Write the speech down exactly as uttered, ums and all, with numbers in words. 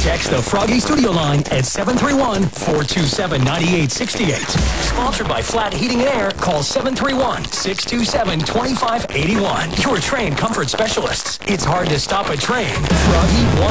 Text the Froggy Studio line at seven three one, four two seven, nine eight six eight. Sponsored by Flat Heating and Air. Call seven three one, six two seven, two five eight one. Your train comfort specialists. It's hard to stop a train. Froggy